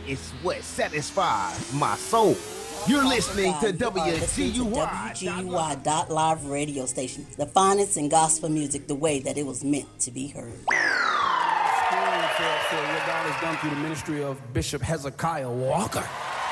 It's what satisfies my soul. You're listening to WGUY.live radio station, the finest in gospel music the way that it was meant to be heard. For what God has done through the ministry of Bishop Hezekiah Walker.